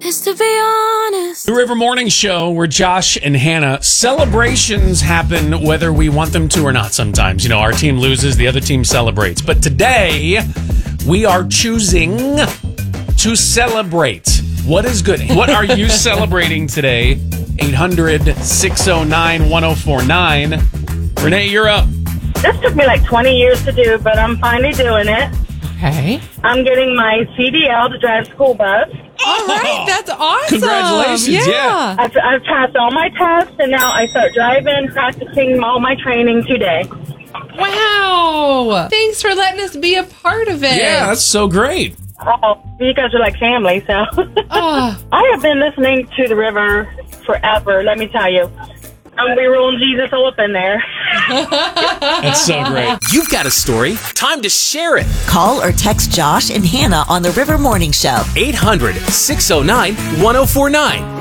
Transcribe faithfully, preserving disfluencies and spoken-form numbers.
is to be honest. The River Morning Show, where Josh and Hannah, celebrations happen whether we want them to or not sometimes. You know, our team loses, the other team celebrates. But today, we are choosing to celebrate. What is good? What are you celebrating today? eight hundred, six oh nine, one oh four nine. Renee, you're up. This took me like twenty years to do, but I'm finally doing it. Okay. I'm getting my C D L to drive school bus. All right, that's awesome. Congratulations, Yeah. yeah. I've, I've passed all my tests, and now I start driving, practicing all my training today. Wow. Thanks for letting us be a part of it. Yeah, that's so great. Oh, you guys are like family, so. Oh. I have been listening to the river forever, let me tell you. I'm be rolling Jesus all up in there. That's so great. You've got a story. Time to share it. Call or text Josh and Hannah on the River Morning Show. eight hundred, six oh nine, one oh four nine.